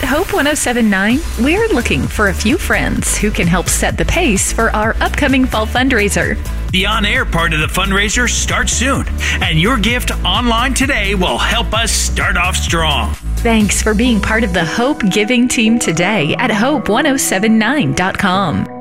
Hope 1079, we're looking for a few friends who can help set the pace for our upcoming fall fundraiser. The on-air part of the fundraiser starts soon, and your gift online today will help us start off strong. Thanks for being part of the Hope Giving team today at hope1079.com.